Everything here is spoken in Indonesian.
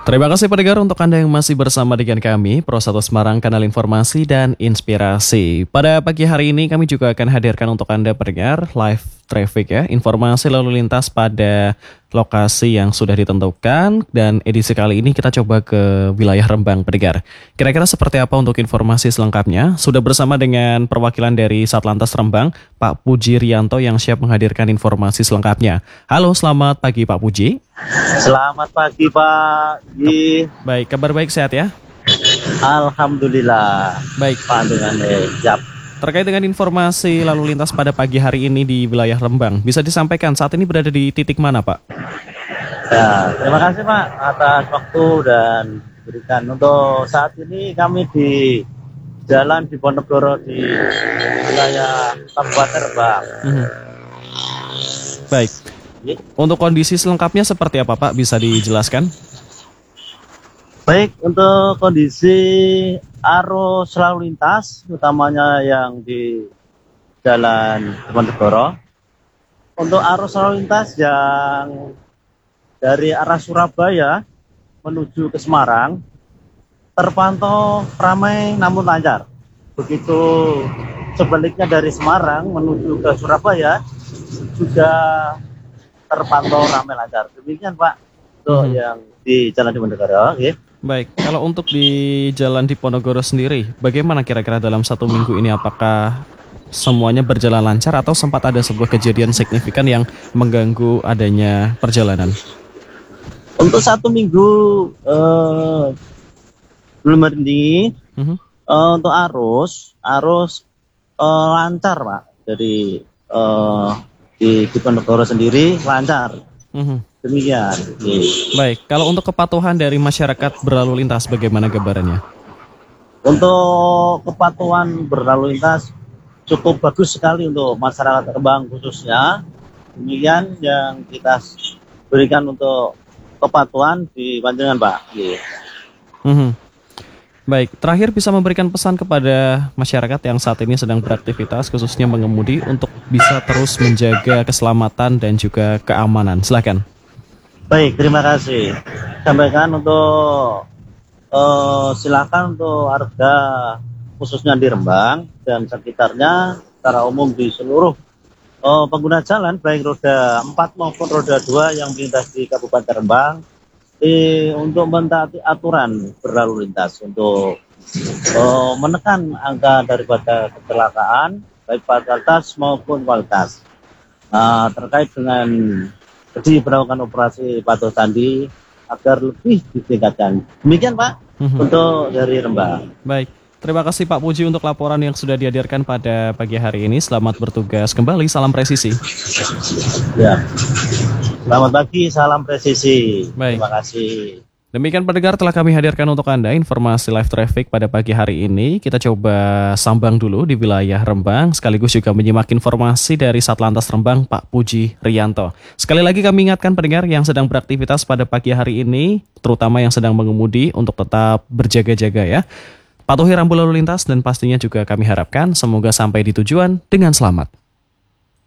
Terima kasih pendengar untuk Anda yang masih bersama dengan kami, Pro 1 Semarang, kanal informasi dan inspirasi. Pada pagi hari ini kami juga akan hadirkan untuk Anda pendengar live traffic ya, informasi lalu lintas pada lokasi yang sudah ditentukan, dan edisi kali ini kita coba ke wilayah Rembang pendengar. Kira-kira seperti apa untuk informasi selengkapnya? Sudah bersama dengan perwakilan dari Satlantas Rembang, Pak Puji Rianto yang siap menghadirkan informasi selengkapnya. Halo, selamat pagi Pak Puji. Selamat pagi Pak. Baik, kabar baik, sehat ya? Alhamdulillah. Baik Pak dengan siap. Terkait dengan informasi lalu lintas pada pagi hari ini di wilayah Rembang, bisa disampaikan saat ini berada di titik mana Pak? Ya, terima kasih Pak atas waktu dan berikan. Untuk saat ini kami di Jalan Diponegoro di wilayah Kabupaten Rembang. Baik. Untuk kondisi selengkapnya seperti apa Pak? Bisa dijelaskan? Baik, untuk kondisi arus lalu lintas, utamanya yang di Jalan Diponegoro. Untuk arus lalu lintas yang dari arah Surabaya menuju ke Semarang, terpantau ramai namun lancar. Begitu sebaliknya dari Semarang menuju ke Surabaya, juga terpantau ramai lancar. Demikian Pak, untuk yang di Jalan Diponegoro. Okay. Baik, kalau untuk di Jalan Diponegoro sendiri, bagaimana kira-kira dalam satu minggu ini? Apakah semuanya berjalan lancar atau sempat ada sebuah kejadian signifikan yang mengganggu adanya perjalanan? Untuk satu minggu belum ini, untuk arus lancar Pak. Jadi di Diponegoro sendiri lancar. Demikian. Baik, kalau untuk kepatuhan dari masyarakat berlalu lintas bagaimana gambarannya? Untuk kepatuhan berlalu lintas cukup bagus sekali untuk masyarakat Rembang khususnya. Demikian yang kita berikan untuk kepatuhan di Panjenengan Pak. Baik, terakhir bisa memberikan pesan kepada masyarakat yang saat ini sedang beraktivitas, khususnya mengemudi, untuk bisa terus menjaga keselamatan dan juga keamanan. Silakan. Baik, terima kasih. Sampaikan untuk silakan untuk warga khususnya di Rembang dan sekitarnya secara umum di seluruh pengguna jalan baik roda 4 maupun roda 2 yang melintas di Kabupaten Rembang untuk mentaati aturan berlalu lintas untuk menekan angka daripada kecelakaan baik kuantitas maupun kualitas. Terkait dengan diberlakukan operasi patuh sandi agar lebih ditingkatkan. Demikian Pak untuk dari Rembang. Baik, terima kasih Pak Puji untuk laporan yang sudah dihadirkan pada pagi hari ini. Selamat bertugas kembali, salam presisi. Ya, selamat pagi, salam presisi. Baik. Terima kasih. Demikian pendengar, telah kami hadirkan untuk Anda informasi live traffic pada pagi hari ini. Kita coba sambang dulu di wilayah Rembang, sekaligus juga menyimak informasi dari Satlantas Rembang, Pak Puji Rianto. Sekali lagi kami ingatkan pendengar yang sedang beraktivitas pada pagi hari ini, terutama yang sedang mengemudi, untuk tetap berjaga-jaga ya. Patuhi rambu lalu lintas dan pastinya juga kami harapkan semoga sampai di tujuan dengan selamat.